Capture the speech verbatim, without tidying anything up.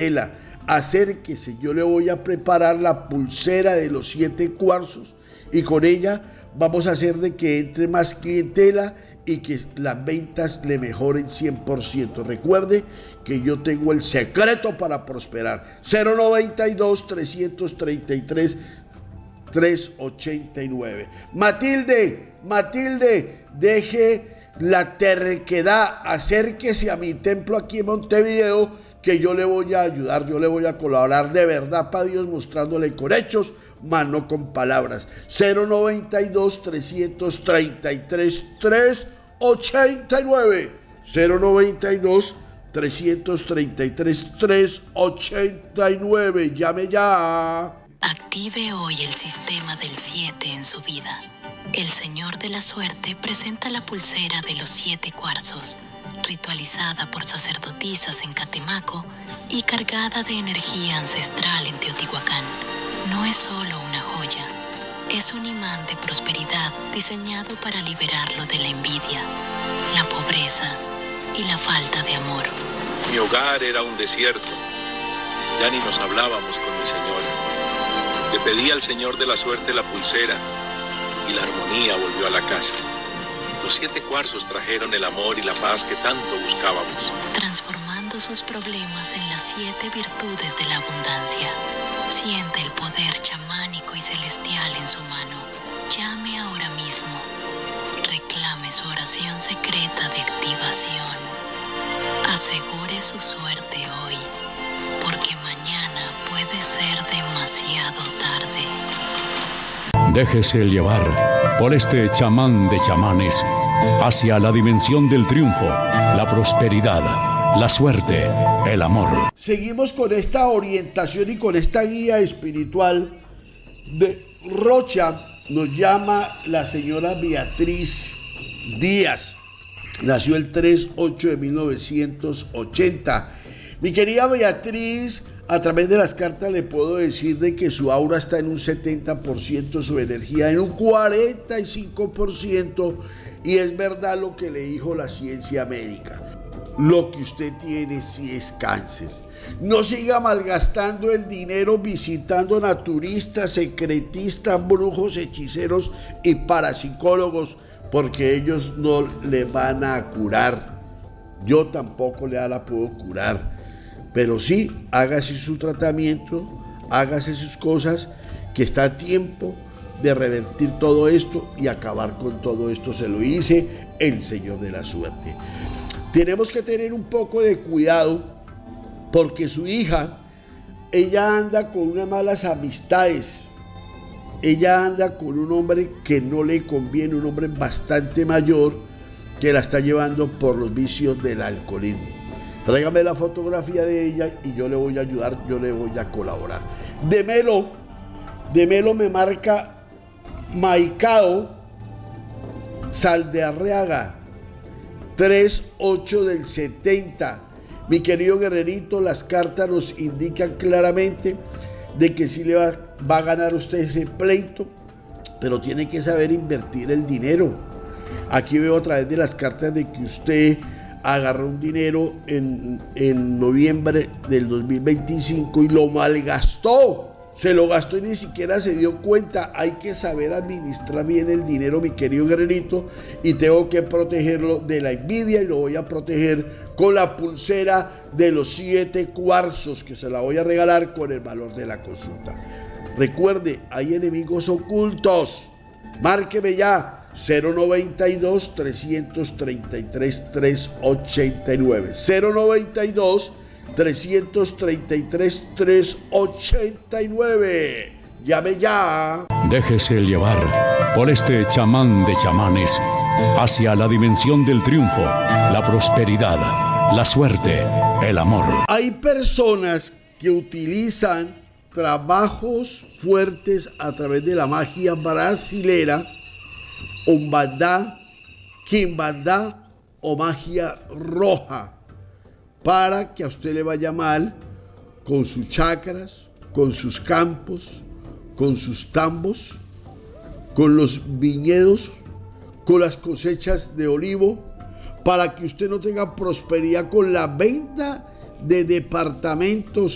clientela. Acérquese, yo le voy a preparar la pulsera de los siete cuarzos y con ella vamos a hacer de que entre más clientela y que las ventas le mejoren cien por ciento. Recuerde que yo tengo el secreto para prosperar. cero noventa y dos, trescientos treinta y tres, trescientos ochenta y nueve. Matilde, Matilde, deje la terquedad, acérquese a mi templo aquí en Montevideo, que yo le voy a ayudar, yo le voy a colaborar de verdad para Dios, mostrándole con hechos, más no con palabras. cero noventa y dos, trescientos treinta y tres, trescientos ochenta y nueve. cero noventa y dos, trescientos treinta y tres, trescientos ochenta y nueve. Llame ya. Active hoy el sistema del siete en su vida. El Señor de la Suerte presenta la pulsera de los siete cuarzos, ritualizada por sacerdotisas en Catemaco y cargada de energía ancestral en Teotihuacán. No es solo una joya, es un imán de prosperidad diseñado para liberarlo de la envidia, la pobreza y la falta de amor. Mi hogar era un desierto, ya ni nos hablábamos con mi señora. Le pedí al Señor de la Suerte la pulsera y la armonía volvió a la casa. Los siete cuarzos trajeron el amor y la paz que tanto buscábamos, transformando sus problemas en las siete virtudes de la abundancia. Siente el poder chamánico y celestial en su mano. Llame ahora mismo. Reclame su oración secreta de activación. Asegure su suerte hoy, porque mañana puede ser demasiado tarde. Déjese llevar por este chamán de chamanes hacia la dimensión del triunfo, la prosperidad, la suerte, el amor. Seguimos con esta orientación y con esta guía espiritual de Rocha. Nos llama la señora Beatriz Díaz. Nació el tres ocho de mil novecientos ochenta. Mi querida Beatriz, a través de las cartas le puedo decir de que su aura está en un setenta por ciento, su energía en un cuarenta y cinco por ciento, y es verdad lo que le dijo la ciencia médica. Lo que usted tiene sí es cáncer. No siga malgastando el dinero visitando naturistas, secretistas, brujos, hechiceros y parapsicólogos, porque ellos no le van a curar. Yo tampoco le la puedo curar. Pero sí, hágase su tratamiento, hágase sus cosas, que está a tiempo de revertir todo esto y acabar con todo esto. Se lo dice el Señor de la Suerte. Tenemos que tener un poco de cuidado porque su hija, ella anda con unas malas amistades. Ella anda con un hombre que no le conviene, un hombre bastante mayor que la está llevando por los vicios del alcoholismo. Tráigame la fotografía de ella y yo le voy a ayudar, yo le voy a colaborar. De Melo, de Melo me marca Maicao Saldearreaga, tres ocho del setenta. Mi querido guerrerito, las cartas nos indican claramente de que sí le va, va a ganar usted ese pleito, pero tiene que saber invertir el dinero. Aquí veo a través de las cartas de que usted agarró un dinero en, en noviembre del dos mil veinticinco y lo malgastó. Se lo gastó y ni siquiera se dio cuenta. Hay que saber administrar bien el dinero, mi querido guerrerito, y tengo que protegerlo de la envidia, y lo voy a proteger con la pulsera de los siete cuarzos, que se la voy a regalar con el valor de la consulta. Recuerde, hay enemigos ocultos. Márqueme ya. cero noventa y dos, trescientos treinta y tres, trescientos ochenta y nueve. cero noventa y dos, trescientos treinta y tres, trescientos ochenta y nueve. Llame ya. Déjese llevar por este chamán de chamanes hacia la dimensión del triunfo, la prosperidad, la suerte, el amor. Hay personas que utilizan trabajos fuertes a través de la magia brasilera, umbandá, quimbandá o magia roja, para que a usted le vaya mal con sus chakras, con sus campos, con sus tambos, con los viñedos, con las cosechas de olivo, para que usted no tenga prosperidad con la venta de departamentos,